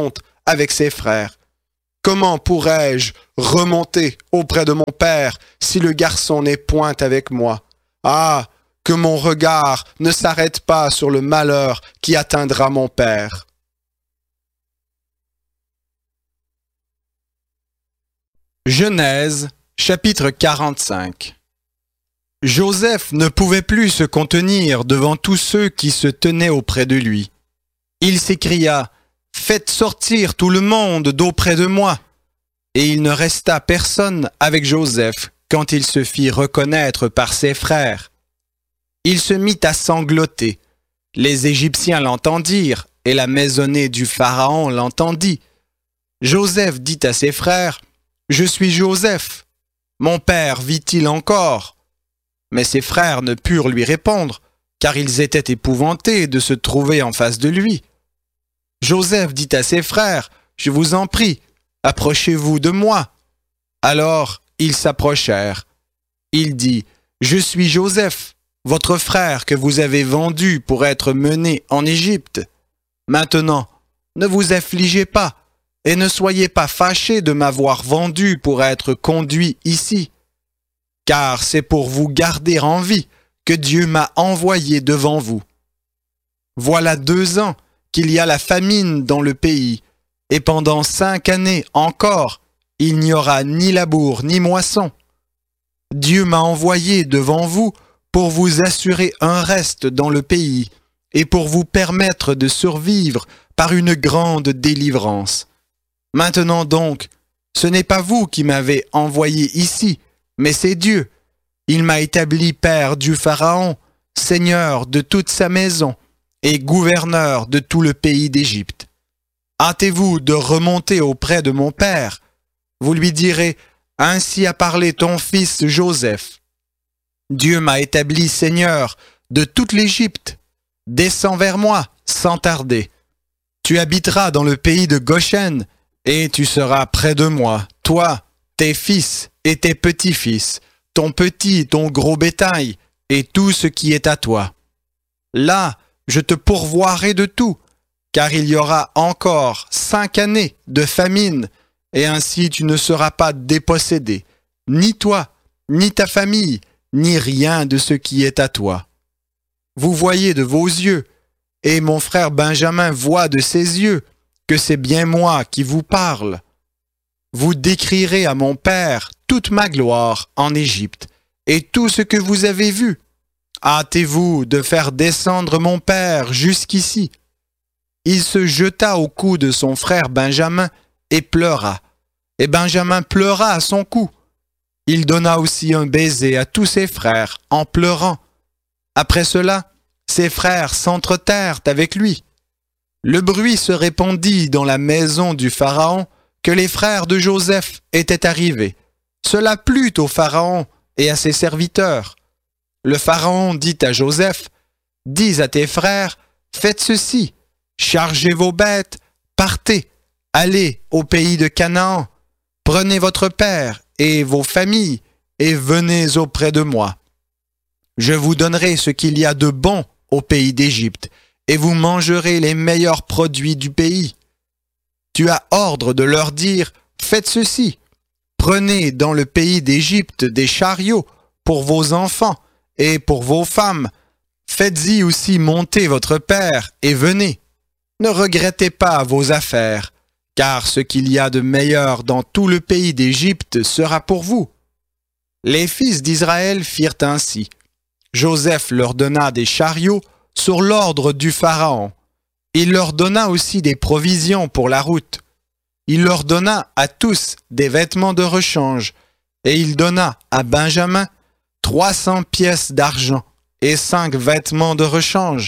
avec ses frères. Comment pourrais-je remonter auprès de mon père si le garçon n'est point avec moi? Ah, que mon regard ne s'arrête pas sur le malheur qui atteindra mon père. Genèse, chapitre quarante-cinq. Joseph ne pouvait plus se contenir devant tous ceux qui se tenaient auprès de lui. Il s'écria « Faites sortir tout le monde d'auprès de moi !» Et il ne resta personne avec Joseph quand il se fit reconnaître par ses frères. Il se mit à sangloter. Les Égyptiens l'entendirent, et la maisonnée du Pharaon l'entendit. Joseph dit à ses frères « Je suis Joseph. Mon père vit-il encore ?» Mais ses frères ne purent lui répondre, car ils étaient épouvantés de se trouver en face de lui. Joseph dit à ses frères « Je vous en prie, approchez-vous de moi. » Alors ils s'approchèrent. Il dit « Je suis Joseph, votre frère que vous avez vendu pour être mené en Égypte. Maintenant, ne vous affligez pas et ne soyez pas fâchés de m'avoir vendu pour être conduit ici. Car c'est pour vous garder en vie que Dieu m'a envoyé devant vous. Voilà deux ans qu'il y a la famine dans le pays, et pendant cinq années encore, il n'y aura ni labour ni moisson. Dieu m'a envoyé devant vous pour vous assurer un reste dans le pays, et pour vous permettre de survivre par une grande délivrance. Maintenant donc, ce n'est pas vous qui m'avez envoyé ici, mais c'est Dieu. Il m'a établi père du Pharaon, seigneur de toute sa maison et gouverneur de tout le pays d'Égypte. Hâtez-vous de remonter auprès de mon père. Vous lui direz, ainsi a parlé ton fils Joseph. Dieu m'a établi seigneur de toute l'Égypte. Descends vers moi sans tarder. Tu habiteras dans le pays de Goshen et tu seras près de moi, toi, tes fils et tes petits-fils, ton petit, ton gros bétail, et tout ce qui est à toi. Là, je te pourvoirai de tout, car il y aura encore cinq années de famine, et ainsi tu ne seras pas dépossédé, ni toi, ni ta famille, ni rien de ce qui est à toi. Vous voyez de vos yeux, et mon frère Benjamin voit de ses yeux, que c'est bien moi qui vous parle. Vous décrirez à mon père toute ma gloire en Égypte, et tout ce que vous avez vu. Hâtez-vous de faire descendre mon père jusqu'ici. Il se jeta au cou de son frère Benjamin et pleura, et Benjamin pleura à son cou. Il donna aussi un baiser à tous ses frères en pleurant. Après cela, ses frères s'entretèrent avec lui. Le bruit se répandit dans la maison du Pharaon que les frères de Joseph étaient arrivés. Cela plut au Pharaon et à ses serviteurs. Le Pharaon dit à Joseph, « Dis à tes frères, faites ceci, chargez vos bêtes, partez, allez au pays de Canaan, prenez votre père et vos familles et venez auprès de moi. Je vous donnerai ce qu'il y a de bon au pays d'Égypte, et vous mangerez les meilleurs produits du pays. Tu as ordre de leur dire, faites ceci, prenez dans le pays d'Égypte des chariots pour vos enfants et pour vos femmes. Faites-y aussi monter votre père et venez. Ne regrettez pas vos affaires, car ce qu'il y a de meilleur dans tout le pays d'Égypte sera pour vous. » Les fils d'Israël firent ainsi. Joseph leur donna des chariots sur l'ordre du Pharaon. Il leur donna aussi des provisions pour la route. Il leur donna à tous des vêtements de rechange, et il donna à Benjamin trois cents pièces d'argent et cinq vêtements de rechange.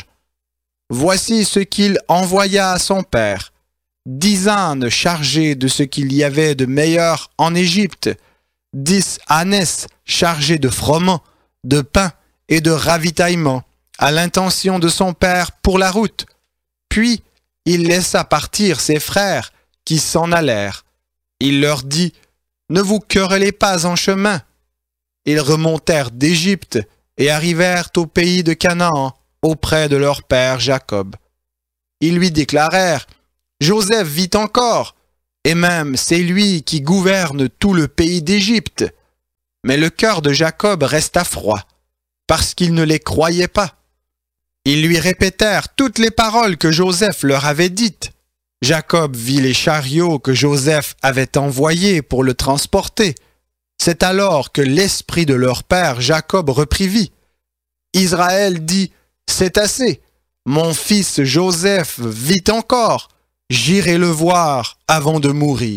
Voici ce qu'il envoya à son père. Dix ânes chargés de ce qu'il y avait de meilleur en Égypte, dix ânesses chargées de froment, de pain et de ravitaillement, à l'intention de son père pour la route. Puis il laissa partir ses frères qui s'en allèrent. Il leur dit, « Ne vous querellez pas en chemin. » Ils remontèrent d'Égypte et arrivèrent au pays de Canaan, auprès de leur père Jacob. Ils lui déclarèrent, Joseph vit encore, et même c'est lui qui gouverne tout le pays d'Égypte. » Mais le cœur de Jacob resta froid, parce qu'il ne les croyait pas. Ils lui répétèrent toutes les paroles que Joseph leur avait dites. Jacob vit les chariots que Joseph avait envoyés pour le transporter. C'est alors que l'esprit de leur père Jacob reprit vie. Israël dit « C'est assez, mon fils Joseph vit encore, j'irai le voir avant de mourir. »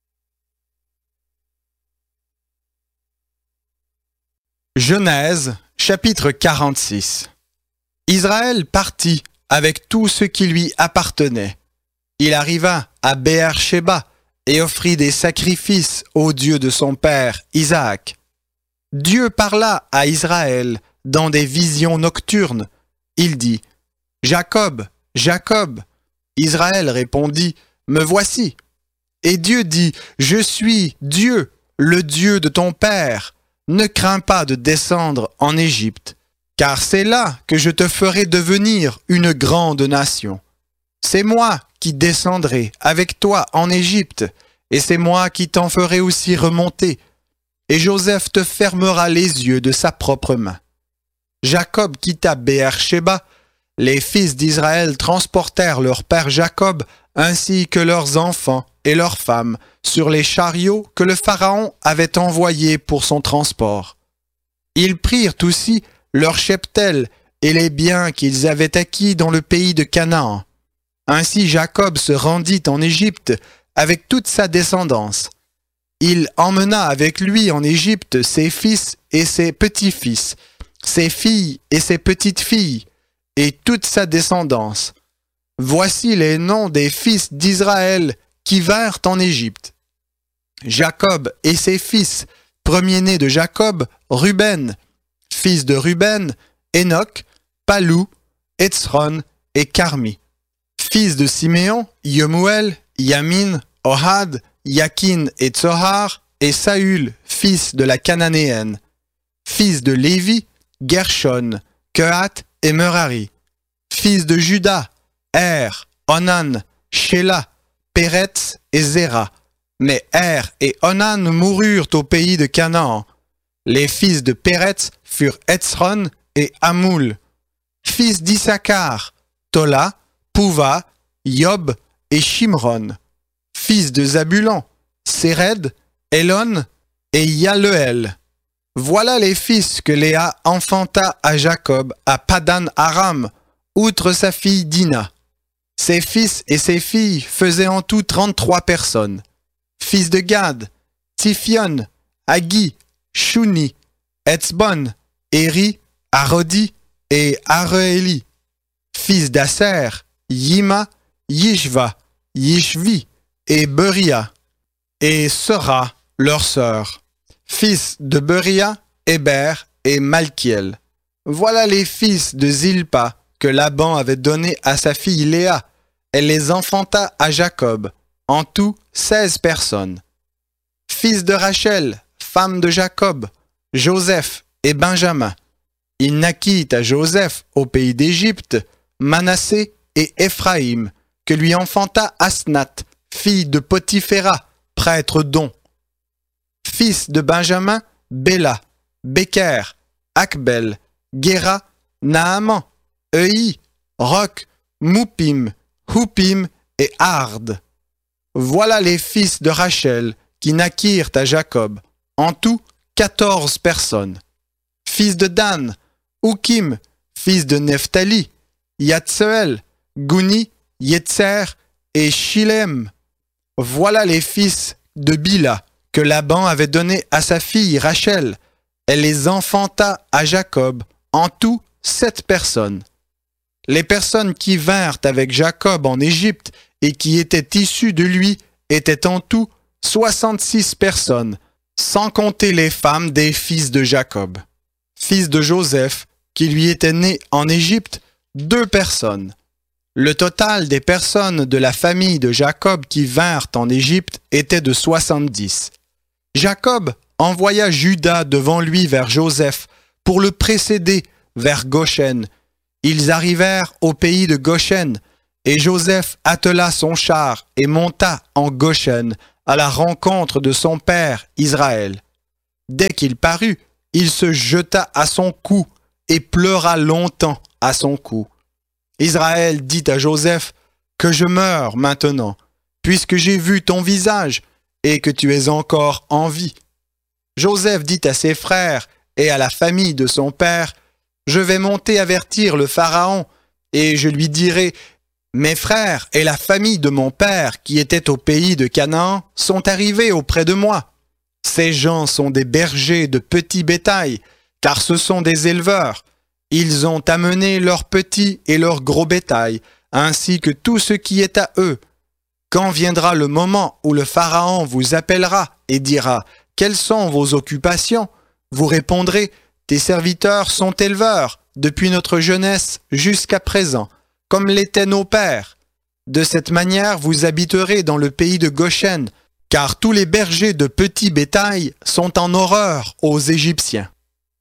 Genèse, chapitre quarante-six. Israël partit avec tout ce qui lui appartenait. Il arriva à Béer-Shéba et offrit des sacrifices au Dieu de son père, Isaac. Dieu parla à Israël dans des visions nocturnes. Il dit « Jacob, Jacob !» Israël répondit « Me voici !» Et Dieu dit « Je suis Dieu, le Dieu de ton père. Ne crains pas de descendre en Égypte, car c'est là que je te ferai devenir une grande nation. C'est moi qui descendrai avec toi en Égypte, et c'est moi qui t'en ferai aussi remonter. Et Joseph te fermera les yeux de sa propre main. » Jacob quitta Béer-Shéba. Les fils d'Israël transportèrent leur père Jacob, ainsi que leurs enfants et leurs femmes, sur les chariots que le Pharaon avait envoyés pour son transport. Ils prirent aussi leurs cheptels et les biens qu'ils avaient acquis dans le pays de Canaan. Ainsi Jacob se rendit en Égypte avec toute sa descendance. Il emmena avec lui en Égypte ses fils et ses petits-fils, ses filles et ses petites-filles, et toute sa descendance. Voici les noms des fils d'Israël qui vinrent en Égypte. Jacob et ses fils, premier-né de Jacob, Ruben, fils de Ruben, Enoch, Palou, Hetzron et Carmi. Fils de Siméon, Yemuel, Yamin, Ohad, Yakin et Tsohar, et Saül, fils de la Cananéenne. Fils de Lévi, Gershon, Kehat et Merari. Fils de Juda, Er, Onan, Shéla, Péretz et Zéra. Mais Er et Onan moururent au pays de Canaan. Les fils de Péretz furent Hetzron et Hamoul. Fils d'Issachar, Tola, Pouva, Yob et Shimron. Fils de Zabulon, Séred, Elon et Yaleel. Voilà les fils que Léa enfanta à Jacob à Padan Aram, outre sa fille Dina. Ses fils et ses filles faisaient en tout trente-trois personnes. Fils de Gad, Tiphion, Hagi, Shuni, Etzbon, Éri, Arodi et Areéli. Fils d'Aser, Yima, Yishva, Yishvi et Beria, et Sora, leur sœur. Fils de Beria, Héber et Malkiel. Voilà les fils de Zilpa que Laban avait donnés à sa fille Léa. Elle les enfanta à Jacob, en tout seize personnes. Fils de Rachel, femme de Jacob, Joseph et Benjamin. Il naquit à Joseph au pays d'Égypte, Manassé et Éphraïm, que lui enfanta Asnath, fille de Potiphéra, prêtre d'On. Fils de Benjamin, Béla, Béker, Akbel, Guéra, Naaman, Eui, Roc, Moupim, Houpim et Ard. Voilà les fils de Rachel qui naquirent à Jacob, en tout quatorze personnes. Fils de Dan, Oukim, fils de Nephtali, Yatseel, Gouni, Yetzer et Shilem. Voilà les fils de Bila que Laban avait donnés à sa fille Rachel. Elle les enfanta à Jacob, en tout sept personnes. Les personnes qui vinrent avec Jacob en Égypte et qui étaient issues de lui étaient en tout soixante-six personnes, sans compter les femmes des fils de Jacob. Fils de Joseph, qui lui était né en Égypte, deux personnes. Le total des personnes de la famille de Jacob qui vinrent en Égypte était de soixante-dix. Jacob envoya Juda devant lui vers Joseph pour le précéder vers Goshen. Ils arrivèrent au pays de Goshen Et Joseph attela son char et monta en Goshen à la rencontre de son père Israël. Dès qu'il parut, il se jeta à son cou et pleura longtemps à son cou. Israël dit à Joseph, « Que je meure maintenant, puisque j'ai vu ton visage et que tu es encore en vie. » Joseph dit à ses frères et à la famille de son père, « Je vais monter avertir le Pharaon, et je lui dirai, « Mes frères et la famille de mon père qui étaient au pays de Canaan sont arrivés auprès de moi. Ces gens sont des bergers de petit bétail, car ce sont des éleveurs. Ils ont amené leur petit et leur gros bétail, ainsi que tout ce qui est à eux. Quand viendra le moment où le Pharaon vous appellera et dira « Quelles sont vos occupations ?» vous répondrez « Tes serviteurs sont éleveurs, depuis notre jeunesse jusqu'à présent, comme l'étaient nos pères. De cette manière, vous habiterez dans le pays de Goshen, car tous les bergers de petit bétail sont en horreur aux Égyptiens. »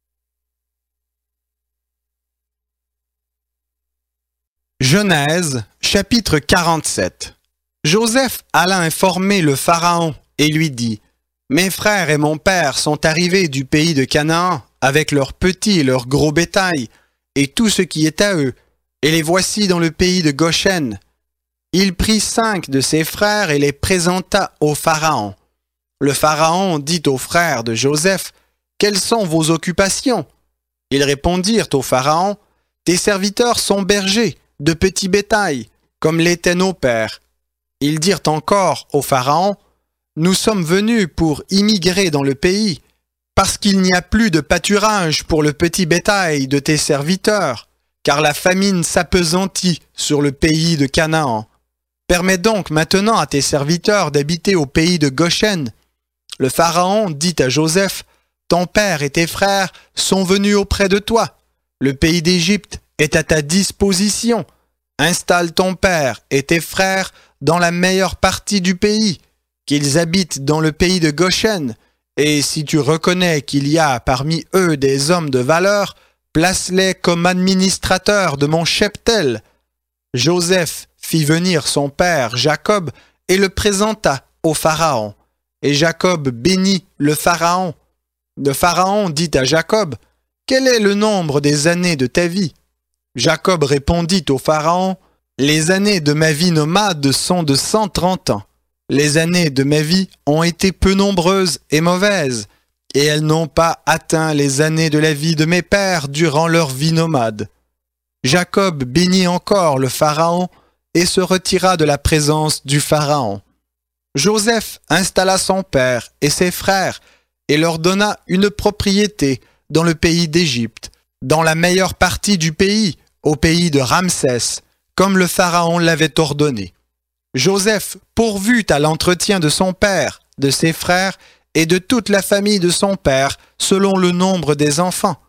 Genèse, chapitre quarante-sept. Joseph alla informer le Pharaon et lui dit, « Mes frères et mon père sont arrivés du pays de Canaan avec leurs petits et leurs gros bétail et tout ce qui est à eux, et les voici dans le pays de Goshen. » Il prit cinq de ses frères et les présenta au Pharaon. Le Pharaon dit aux frères de Joseph, « Quelles sont vos occupations ?» Ils répondirent au Pharaon, « Tes serviteurs sont bergers de petit bétail, comme l'étaient nos pères. » Ils dirent encore au Pharaon, « Nous sommes venus pour immigrer dans le pays, parce qu'il n'y a plus de pâturage pour le petit bétail de tes serviteurs, car la famine s'appesantit sur le pays de Canaan. Permets donc maintenant à tes serviteurs d'habiter au pays de Goshen. » Le Pharaon dit à Joseph, « Ton père et tes frères sont venus auprès de toi. Le pays d'Égypte est à ta disposition. Installe ton père et tes frères dans la meilleure partie du pays, qu'ils habitent dans le pays de Goshen, et si tu reconnais qu'il y a parmi eux des hommes de valeur, place-les comme administrateurs de mon cheptel. » Joseph fit venir son père Jacob et le présenta au Pharaon. Et Jacob bénit le Pharaon. Le Pharaon dit à Jacob, « Quel est le nombre des années de ta vie ?» Jacob répondit au Pharaon, « Les années de ma vie nomade sont de cent trente ans. Les années de ma vie ont été peu nombreuses et mauvaises, et elles n'ont pas atteint les années de la vie de mes pères durant leur vie nomade. » Jacob bénit encore le Pharaon et se retira de la présence du Pharaon. Joseph installa son père et ses frères et leur donna une propriété dans le pays d'Égypte, dans la meilleure partie du pays, au pays de Ramsès, comme le Pharaon l'avait ordonné. Joseph pourvut à l'entretien de son père, de ses frères et de toute la famille de son père, selon le nombre des enfants.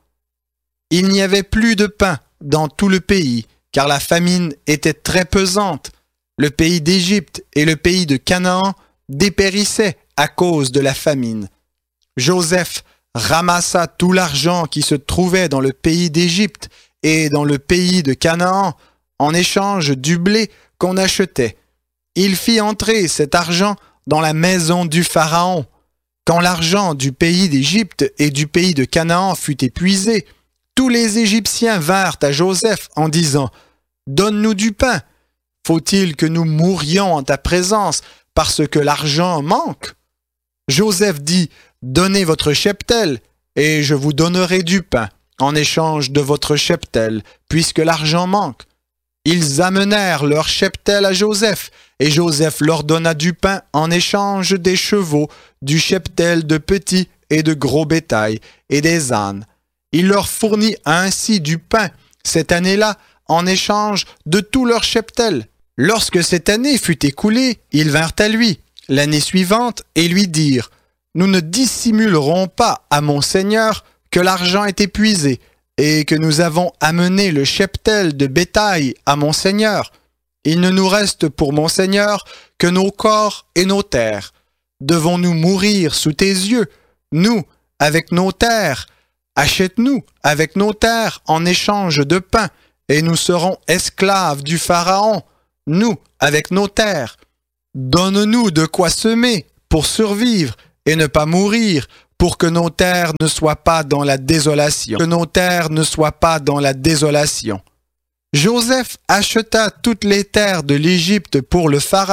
Il n'y avait plus de pain dans tout le pays, car la famine était très pesante. Le pays d'Égypte et le pays de Canaan dépérissaient à cause de la famine. Joseph ramassa tout l'argent qui se trouvait dans le pays d'Égypte et dans le pays de Canaan en échange du blé qu'on achetait. Il fit entrer cet argent dans la maison du Pharaon. Quand l'argent du pays d'Égypte et du pays de Canaan fut épuisé, tous les Égyptiens vinrent à Joseph en disant « Donne-nous du pain. Faut-il que nous mourions en ta présence parce que l'argent manque ?» Joseph dit « Donnez votre cheptel, et je vous donnerai du pain en échange de votre cheptel, puisque l'argent manque. » Ils amenèrent leur cheptel à Joseph, et Joseph leur donna du pain en échange des chevaux, du cheptel de petit et de gros bétail, et des ânes. Il leur fournit ainsi du pain cette année-là en échange de tout leur cheptel. Lorsque cette année fut écoulée, ils vinrent à lui l'année suivante et lui dirent « Nous ne dissimulerons pas à mon Seigneur que l'argent est épuisé et que nous avons amené le cheptel de bétail à mon Seigneur. Il ne nous reste pour mon Seigneur que nos corps et nos terres. Devons-nous mourir sous tes yeux, nous, avec nos terres? Achète-nous avec nos terres en échange de pain, et nous serons esclaves du Pharaon. nous, avec nos terres. Donne-nous de quoi semer pour survivre et ne pas mourir, pour que nos terres ne soient pas dans la désolation. Que nos terres ne soient pas dans la désolation. Joseph acheta toutes les terres de l'Égypte pour le pharaon.